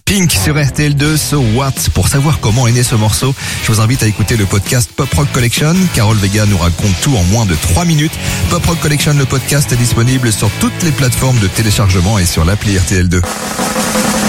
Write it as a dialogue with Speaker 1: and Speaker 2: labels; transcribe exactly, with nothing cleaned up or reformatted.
Speaker 1: Pink sur R T L deux, So What. Pour savoir comment est né ce morceau, je vous invite à écouter le podcast Pop Rock Collection. Carole Vega nous raconte tout en moins de trois minutes. Pop Rock Collection, le podcast est disponible sur toutes les plateformes de téléchargement et sur l'appli R T L deux.